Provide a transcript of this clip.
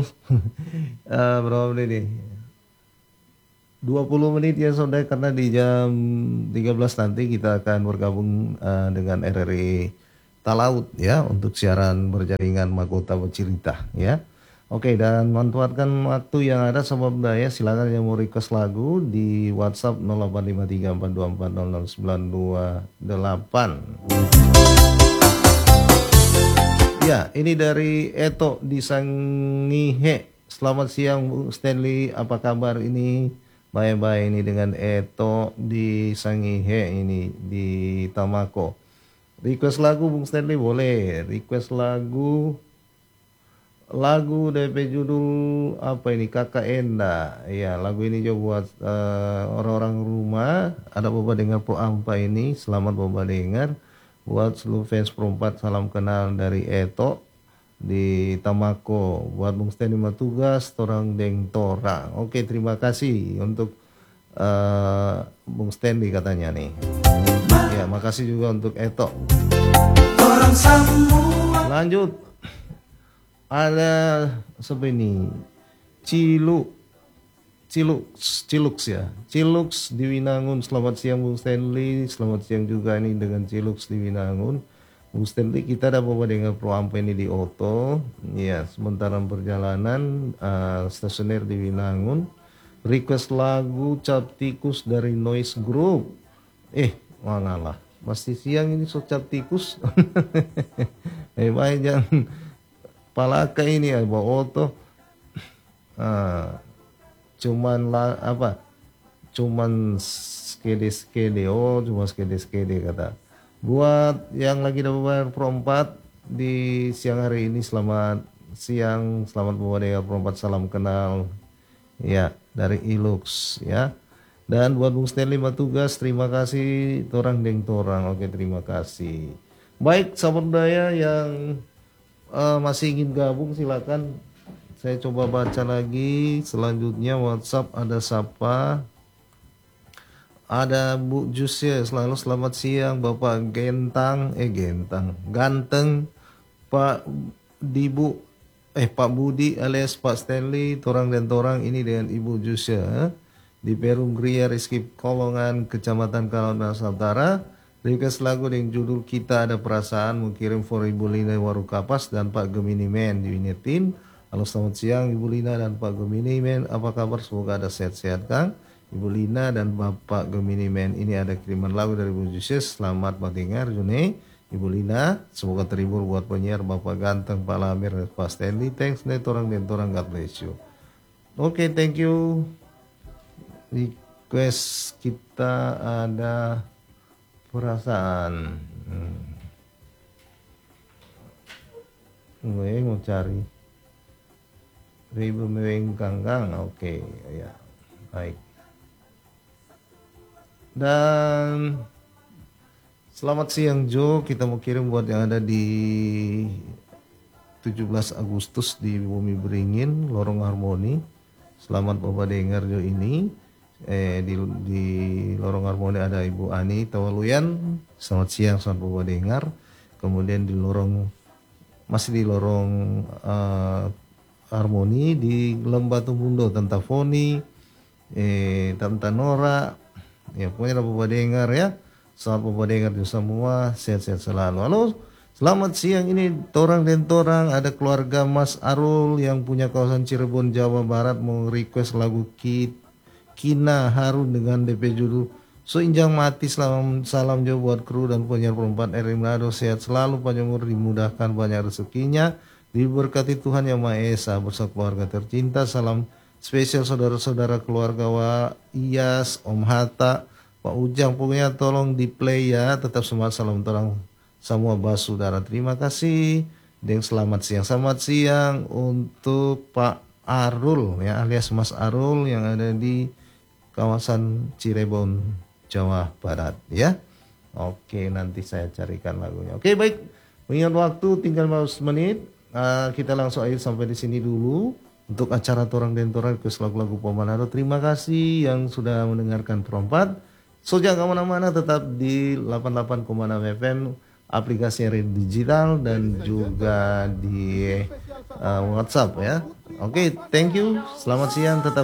Berapa menit nih? 20 menit ya saudara, karena di jam 13 nanti kita akan bergabung dengan RRI Talaut ya untuk siaran berjaringan Mahkota Bercerita ya. Oke, dan manfaatkan waktu yang ada sobat budaya, silakan yang mau request lagu di WhatsApp 085342400928. Ya, ini dari Eto di Sangihe. Selamat siang Bung Stanley, apa kabar ini? Bye-bye ini dengan Eto di Sangihe ini di Tamako. Request lagu Bung Stanley boleh. Request lagu DP judul apa ini, Kakak Enda. Ya, lagu ini juga buat orang-orang rumah. Ada Boba dengar po ampa ini. Selamat Boba dengar. Buat seluruh fans perempat, salam kenal dari Eto di Tamako. Buat Bung Stanley Matugas, Torang Deng Torang. Oke, terima kasih untuk Bung Stanley katanya nih. Ya, makasih juga untuk Eto. Lanjut. Ada seperti ini. Cilux ya. Cilux di Winangun. Selamat siang Bung Stanley. Selamat siang juga ini dengan Cilux di Winangun. Bung Stanley, kita ada bawa dengan Pro Amp ini di Oto. Ya, sementara perjalanan stasioner di Winangun. Request lagu Cap Tikus dari Noise Group. Ngalah. Pasti siang ini so Cap Tikus. Baik jangan palaka ini ya bawa Oto. Cuman skede cuma skede kata. Buat yang lagi dapat perempat di siang hari ini, selamat siang, selamat membawa perempat, salam kenal ya dari Ilux ya. Dan buat Bung Stanley Matugas, terima kasih Torang Deng Torang. Oke, terima kasih. Baik sahabat budaya yang masih ingin gabung, silakan. Saya coba baca lagi. Selanjutnya WhatsApp ada siapa? Ada Bu Jus ya, selalu selamat siang Bapak Ganteng, Pak Pak Budi alias Pak Stanley, Torang dan Torang ini dengan Ibu Jus ya. Di Perum Gria Rizky Kolongan, Kecamatan Kalongan Utara. Request lagu dengan judul Kita Ada Perasaan, mengirim for Ibu Lina Waru Kapas dan Pak Gemini Men di Winetin. Halo selamat siang Ibu Lina dan Pak Gemini Men, apa kabar? Semoga ada sehat-sehat Kang. Ibu Lina dan Bapak Gemini Men, ini ada kiriman lagu dari Bu Juses. Selamat mendengar June. Ibu Lina, semoga terhibur buat penyiar Bapak Ganteng, Pak Lamir, dan Pak Stanley. Thanks nih Torang dan Torang, God bless you. Oke, thank you. Request kita ada perasaan. Gue mau cari Ribu Meweng Kangkang. Oke, ya. Baik. Dan selamat siang Jo, kita mau kirim buat yang ada di 17 Agustus di Bumi Beringin, Lorong Harmoni. Selamat Bapak dengar Jo ini. Di Lorong Harmoni ada Ibu Ani Tawaluyan. Selamat siang, selamat Bapak dengar. Kemudian masih di Lorong Harmoni di Lembatu Mundo, Tanta Foni, Tanta Nora. Ya pokoknya ada Bapak dengar ya. Selamat Bapak dengar juga semua, sehat-sehat selalu. Halo, selamat siang ini Torang dan Torang. Ada keluarga Mas Arul yang punya kawasan Cirebon, Jawa Barat mau request lagu Kina Harun dengan DP judul So Injang Mati. Salam jauh buat kru dan penyiar perempat RRI Manado, sehat selalu, panjang umur, dimudahkan banyak rezekinya, diberkati Tuhan Yang Maha Esa bersama keluarga tercinta. Salam spesial saudara-saudara keluarga Iyas, Om Hatta, Pak Ujang, pokoknya tolong di play ya. Tetap semangat, salam terang semua saudara. Terima kasih. Dan selamat siang untuk Pak Arul ya, alias Mas Arul yang ada di kawasan Cirebon, Jawa Barat ya. Oke, nanti saya carikan lagunya. Oke, baik. Mengingat waktu tinggal 15 menit, kita langsung akhir sampai di sini dulu untuk acara Torang dan Torang ke lagu-lagu Pomanado. Terima kasih yang sudah mendengarkan perempat. So jangan kemana-mana, tetap di 88,6 FM, aplikasi radio digital dan juga di WhatsApp ya. Oke, thank you. Selamat siang, tetap